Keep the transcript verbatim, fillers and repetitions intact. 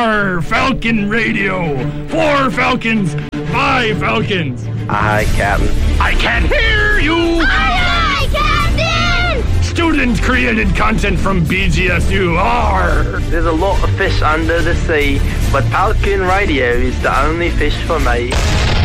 R Falcon Radio. Four Falcons, five Falcons. Aye, Captain. I can't hear you. Aye, aye, Captain. Student-created content from B G S U R. There's a lot of fish under the sea, but Falcon Radio is the only fish for me.